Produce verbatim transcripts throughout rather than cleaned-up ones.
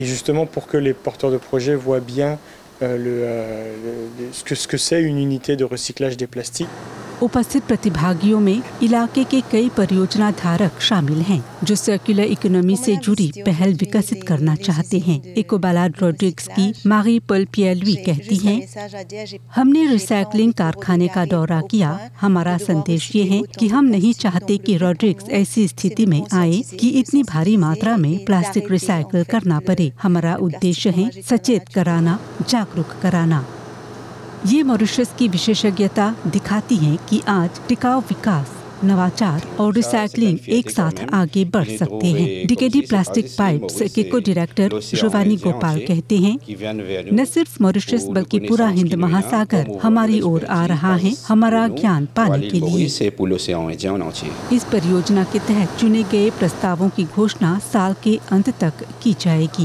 Et justement pour que les porteurs de projets voient bien euh, le, euh, le, ce que, ce que c'est une unité de recyclage des plastiques. उपस्थित प्रतिभागियों में इलाके के कई परियोजना धारक शामिल हैं जो सर्कुलर इकोनॉमी से जुड़ी पहल विकसित करना चाहते हैं। इकोबालाड रोड्रिग्स की मारी पल पियलवी कहती हैं, हमने रिसाइकलिंग कारखाने का दौरा किया। हमारा संदेश ये है कि हम नहीं चाहते कि रोड्रिग्स ऐसी स्थिति में आए कि इतनी भारी मात्रा में प्लास्टिक रिसाइकिल करना पड़े। हमारा उद्देश्य है सचेत कराना, जागरूक कराना। ये मॉरिशस की विशेषज्ञता दिखाती है कि आज टिकाऊ विकास, नवाचार और रिसाइकलिंग एक साथ आगे बढ़ सकते हैं। डीकेडी प्लास्टिक पाइप्स के को डायरेक्टर जोवानी गोपाल कहते हैं, न सिर्फ मॉरिशस बल्कि पूरा हिंद महासागर हमारी ओर आ रहा है हमारा ज्ञान पाने के लिए। इस परियोजना के तहत चुने गए प्रस्तावों की घोषणा साल के अंत तक की जाएगी।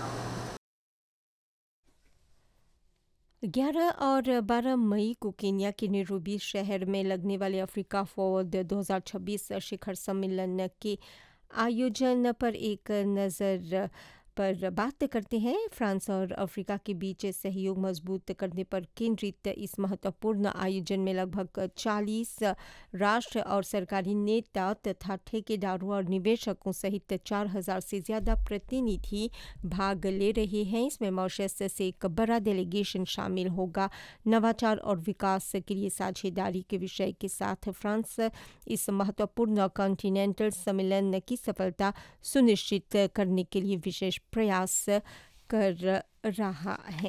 ग्यारह और बारह मई को केन्या के नैरोबी शहर में लगने वाले अफ्रीका फॉरवर्ड दो हज़ार छब्बीस शिखर सम्मेलन के आयोजन पर एक नज़र पर बात करते हैं। फ्रांस और अफ्रीका के बीच सहयोग मजबूत करने पर केंद्रित इस महत्वपूर्ण आयोजन में लगभग चालीस राष्ट्र और सरकारी नेता तथा ठेकेदारों और निवेशकों सहित चार हजार से ज़्यादा प्रतिनिधि भाग ले रहे हैं। इसमें मॉरिशस से एक बड़ा डेलीगेशन शामिल होगा। नवाचार और विकास के लिए साझेदारी के विषय के साथ फ्रांस इस महत्वपूर्ण कॉन्टिनेंटल सम्मेलन की सफलता सुनिश्चित करने के लिए विशेष प्रयास कर रहा है।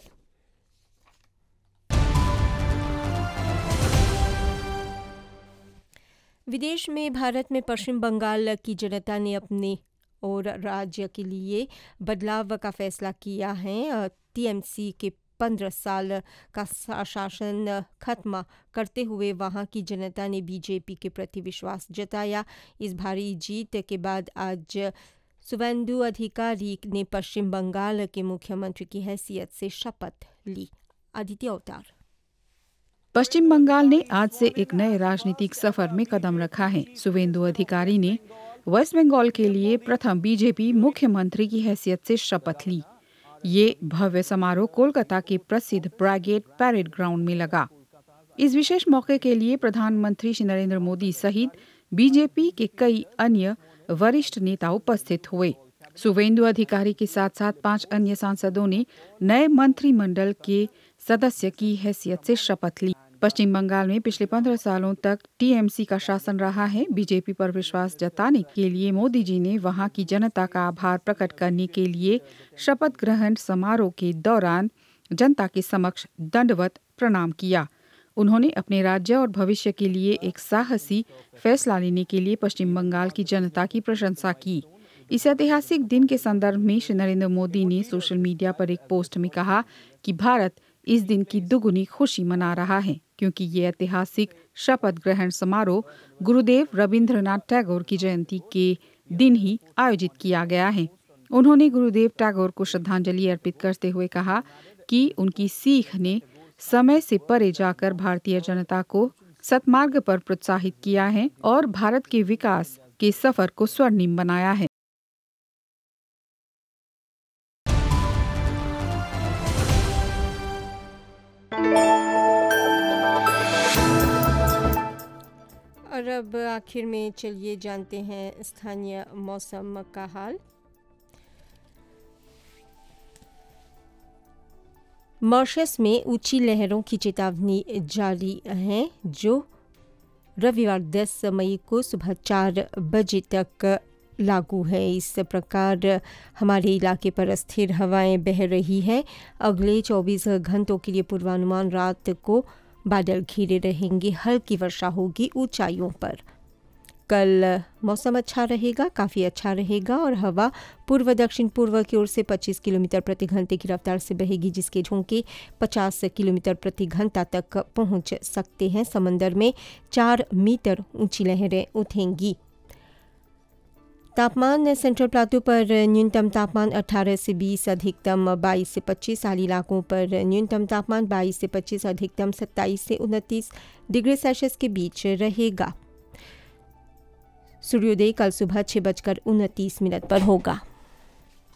विदेश में भारत में पश्चिम बंगाल की जनता ने अपने और राज्य के लिए बदलाव का फैसला किया है। टीएमसी के पंद्रह साल का शासन खत्म करते हुए वहां की जनता ने बीजेपी के प्रति विश्वास जताया। इस भारी जीत के बाद आज सुवेंदु अधिकारी ने पश्चिम बंगाल के मुख्यमंत्री की हैसियत से शपथ ली। आदित्य अवतार। पश्चिम बंगाल ने आज से एक नए राजनीतिक सफर में कदम रखा है। सुवेंदु अधिकारी ने वेस्ट बंगाल के लिए प्रथम बीजेपी मुख्यमंत्री की हैसियत से शपथ ली। ये भव्य समारोह कोलकाता के प्रसिद्ध ब्रिगेड परेड ग्राउंड में लगा। इस विशेष मौके के लिए प्रधानमंत्री श्री नरेंद्र मोदी सहित बीजेपी के कई अन्य वरिष्ठ नेता उपस्थित हुए। सुवेंदु अधिकारी के साथ साथ पांच अन्य सांसदों ने नए मंत्रिमंडल के सदस्य की हैसियत से शपथ ली। पश्चिम बंगाल में पिछले पंद्रह सालों तक टीएमसी का शासन रहा है। बीजेपी पर विश्वास जताने के लिए मोदी जी ने वहां की जनता का आभार प्रकट करने के लिए शपथ ग्रहण समारोह के दौरान जनता के समक्ष दंडवत प्रणाम किया। उन्होंने अपने राज्य और भविष्य के लिए एक साहसी फैसला लेने के लिए पश्चिम बंगाल की जनता की प्रशंसा की। इस ऐतिहासिक दिन के संदर्भ में श्री नरेंद्र मोदी ने सोशल मीडिया पर एक पोस्ट में कहा कि भारत इस दिन की दुगुनी खुशी मना रहा है क्योंकि ये ऐतिहासिक शपथ ग्रहण समारोह गुरुदेव रविंद्रनाथ टैगोर की जयंती के दिन ही आयोजित किया गया है। उन्होंने गुरुदेव टैगोर को श्रद्धांजलि अर्पित करते हुए कहा कि उनकी सीख ने समय से परे जाकर भारतीय जनता को सतमार्ग पर प्रोत्साहित किया है और भारत के विकास के सफर को स्वर्णिम बनाया है। और अब आखिर में चलिए जानते हैं स्थानीय मौसम का हाल। मॉरिशस में ऊंची लहरों की चेतावनी जारी है जो रविवार दस मई को सुबह चार बजे तक लागू है। इस प्रकार हमारे इलाके पर अस्थिर हवाएं बह रही है। अगले चौबीस घंटों के लिए पूर्वानुमान रात को बादल घिरे रहेंगे, हल्की वर्षा होगी ऊंचाइयों पर। कल मौसम अच्छा रहेगा, काफ़ी अच्छा रहेगा और हवा पूर्व दक्षिण पूर्व की ओर से पच्चीस किलोमीटर प्रति घंटे की रफ्तार से बहेगी जिसके झोंके पचास किलोमीटर प्रति घंटा तक पहुंच सकते हैं। समंदर में चार मीटर ऊंची लहरें उठेंगी। तापमान सेंट्रल प्लाटू पर न्यूनतम तापमान अठारह से बीस, अधिकतम बाईस से पच्चीस। हाल इलाकों पर न्यूनतम तापमान बाईस से पच्चीस, अधिकतम सत्ताईस से उनतीस डिग्री सेल्सियस के बीच रहेगा। सूर्योदय कल सुबह छः बजकर उनतीस मिनट पर होगा।